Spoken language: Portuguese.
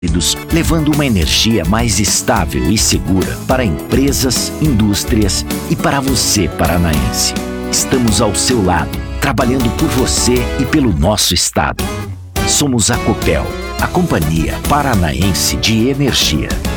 levando uma energia mais estável e segura para empresas, indústrias e para você, paranaense. Estamos ao seu lado, trabalhando por você e pelo nosso estado. Somos a Copel, a Companhia Paranaense de Energia.